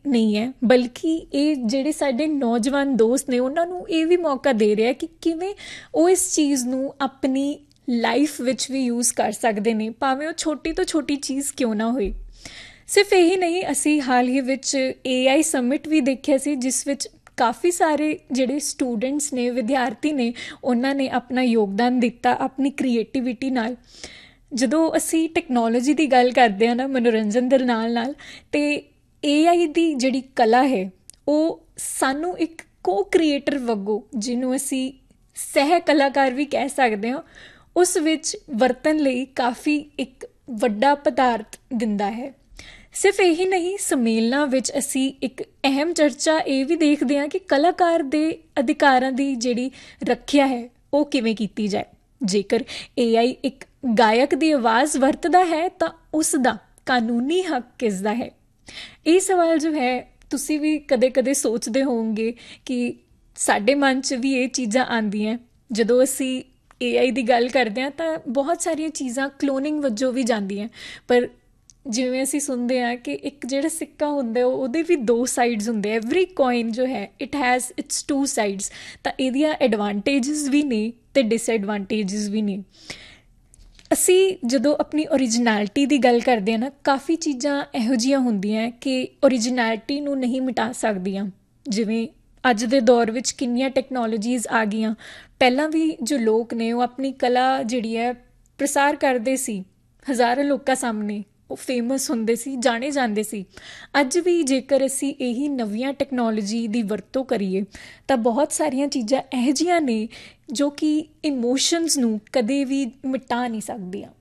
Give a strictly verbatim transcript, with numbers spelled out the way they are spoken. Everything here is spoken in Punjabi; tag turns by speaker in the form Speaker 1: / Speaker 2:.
Speaker 1: ਨਹੀਂ ਹੈ, ਬਲਕਿ ਇਹ ਜਿਹੜੇ ਸਾਡੇ ਨੌਜਵਾਨ ਦੋਸਤ ਨੇ ਉਹਨਾਂ ਨੂੰ ਇਹ ਵੀ ਮੌਕਾ ਦੇ ਰਿਹਾ ਕਿ ਕਿਵੇਂ ਉਹ ਇਸ ਚੀਜ਼ ਨੂੰ ਆਪਣੀ ਲਾਈਫ ਵਿੱਚ ਵੀ ਯੂਜ਼ ਕਰ ਸਕਦੇ ਨੇ, ਭਾਵੇਂ ਉਹ ਛੋਟੀ ਤੋਂ ਛੋਟੀ ਚੀਜ਼ ਕਿਉਂ ਨਾ ਹੋਏ। ਸਿਰਫ ਇਹੀ ਨਹੀਂ, ਅਸੀਂ ਹਾਲ ਹੀ ਵਿੱਚ ਏ ਆਈ ਸਮਿਟ ਵੀ ਦੇਖਿਆ ਸੀ, ਜਿਸ ਵਿੱਚ ਕਾਫੀ ਸਾਰੇ ਜਿਹੜੇ ਸਟੂਡੈਂਟਸ ਨੇ, ਵਿਦਿਆਰਥੀ ਨੇ, ਉਹਨਾਂ ਨੇ ਆਪਣਾ ਯੋਗਦਾਨ ਦਿੱਤਾ ਆਪਣੀ ਕ੍ਰੀਏਟੀਵਿਟੀ ਨਾਲ। ਜਦੋਂ ਅਸੀਂ ਟੈਕਨੋਲੋਜੀ ਦੀ ਗੱਲ ਕਰਦੇ ਹਾਂ ਨਾ ਮਨੋਰੰਜਨ ਦੇ ਨਾਲ ਨਾਲ, ਅਤੇ ਏ ਆਈ ਦੀ ਜਿਹੜੀ ਕਲਾ ਹੈ ਉਹ ਸਾਨੂੰ ਇੱਕ ਕੋ ਕ੍ਰੀਏਟਰ ਵੱਗੋਂ, ਜਿਹਨੂੰ ਅਸੀਂ ਸਹਿ ਕਲਾਕਾਰ ਵੀ ਕਹਿ ਸਕਦੇ ਹਾਂ, ਉਸ ਵਿੱਚ ਵਰਤਣ ਲਈ ਕਾਫੀ ਇੱਕ ਵੱਡਾ ਪਦਾਰਥ ਦਿੰਦਾ ਹੈ। ਸਿਰਫ ਇਹੀ ਨਹੀਂ, ਸੰਮੇਲਨਾਂ ਵਿੱਚ ਅਸੀਂ ਇੱਕ ਅਹਿਮ ਚਰਚਾ ਇਹ ਵੀ ਦੇਖਦੇ ਹਾਂ ਕਿ ਕਲਾਕਾਰ ਦੇ ਅਧਿਕਾਰਾਂ ਦੀ ਜਿਹੜੀ ਰੱਖਿਆ ਹੈ ਉਹ ਕਿਵੇਂ ਕੀਤੀ ਜਾਏ। ਜੇਕਰ ਏ ਆਈ ਇੱਕ ਗਾਇਕ ਦੀ ਆਵਾਜ਼ ਵਰਤਦਾ ਹੈ ਤਾਂ ਉਸ ਦਾ ਕਾਨੂੰਨੀ ਹੱਕ ਕਿਸ ਦਾ ਹੈ? ਇਹ ਸਵਾਲ ਜੋ ਹੈ ਤੁਸੀਂ ਵੀ ਕਦੇ ਕਦੇ ਸੋਚਦੇ ਹੋਵੋਗੇ ਕਿ ਸਾਡੇ ਮਨ 'ਚ ਵੀ ਇਹ ਚੀਜ਼ਾਂ ਆਉਂਦੀਆਂ। ਜਦੋਂ ਅਸੀਂ ਏ ਆਈ ਦੀ ਗੱਲ ਕਰਦੇ ਹਾਂ ਤਾਂ ਬਹੁਤ ਸਾਰੀਆਂ ਚੀਜ਼ਾਂ ਕਲੋਨਿੰਗ ਵਜੋਂ ਵੀ ਜਾਂਦੀਆਂ, ਪਰ ਜਿਵੇਂ ਅਸੀਂ ਸੁਣਦੇ ਹਾਂ ਕਿ ਇੱਕ ਜਿਹੜਾ ਸਿੱਕਾ ਹੁੰਦਾ ਉਹ ਉਹਦੇ ਵੀ ਦੋ ਸਾਈਡਸ ਹੁੰਦੇ। ਐਵਰੀ ਕੋਇਨ ਜੋ ਹੈ it has it's too sides. ਤਾਂ ਇਹਦੀਆਂ ਐਡਵਾਂਟੇਜਸ ਵੀ ਨੇ ਅਤੇ ਡਿਸਐਡਵਾਂਟੇਜਸ ਵੀ ਨੇ। ਅਸੀਂ ਜਦੋਂ ਆਪਣੀ ਓਰੀਜਨੈਲਿਟੀ ਦੀ ਗੱਲ ਕਰਦੇ ਹਾਂ ਨਾ, ਕਾਫੀ ਚੀਜ਼ਾਂ ਇਹੋ ਜਿਹੀਆਂ ਹੁੰਦੀਆਂ ਕਿ ਓਰੀਜਨੈਲਿਟੀ ਨੂੰ ਨਹੀਂ ਮਿਟਾ ਸਕਦੀਆਂ। ਜਿਵੇਂ ਅੱਜ ਦੇ ਦੌਰ ਵਿੱਚ ਕਿੰਨੀਆਂ ਟੈਕਨੋਲੋਜੀਜ਼ ਆ ਗਈਆਂ। ਪਹਿਲਾਂ ਵੀ ਜੋ ਲੋਕ ਨੇ ਉਹ ਆਪਣੀ ਕਲਾ ਜਿਹੜੀ ਹੈ ਪ੍ਰਸਾਰ ਕਰਦੇ ਸੀ ਹਜ਼ਾਰਾਂ ਲੋਕਾਂ ਸਾਹਮਣੇ, ਉਹ ਫੇਮਸ ਹੁੰਦੇ ਸੀ, ਜਾਣੇ ਜਾਂਦੇ ਸੀ। ਅੱਜ ਵੀ ਜੇਕਰ ਅਸੀਂ ਇਹੀ ਨਵੀਆਂ ਟੈਕਨੋਲੋਜੀ ਦੀ ਵਰਤੋਂ ਕਰੀਏ ਤਾਂ ਬਹੁਤ ਸਾਰੀਆਂ ਚੀਜ਼ਾਂ ਇਹੋ ਜਿਹੀਆਂ ਨੇ ਜੋ ਕਿ ਇਮੋਸ਼ਨਸ ਨੂੰ ਕਦੇ ਵੀ ਮਿਟਾ ਨਹੀਂ ਸਕਦੀਆਂ।